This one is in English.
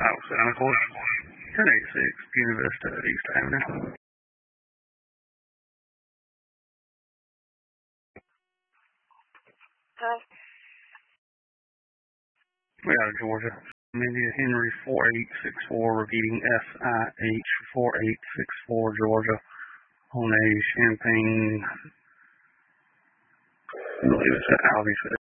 And of course, 1086 Buena Vista East Avenue. Hi. We out of Georgia. India Henry 4864, repeating SIH 4864, Georgia, on a Champaign, I believe it's at Albies.